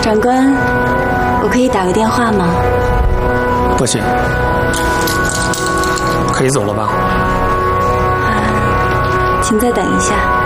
长官，我可以打个电话吗？ 不行，可以走了吧？ 请再等一下。